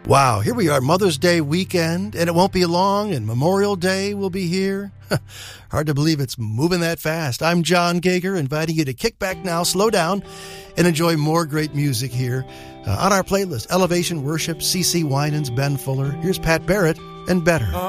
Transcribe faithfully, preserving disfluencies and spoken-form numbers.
Wow, here we are, Mother's Day weekend, and it won't be long, and Memorial Day will be here. Hard to believe it's moving that fast. I'm John Gager, inviting you to kick back now, slow down, and enjoy more great music here uh, on our playlist. Elevation Worship, C C Winans, Ben Fuller. Here's Pat Barrett and Better.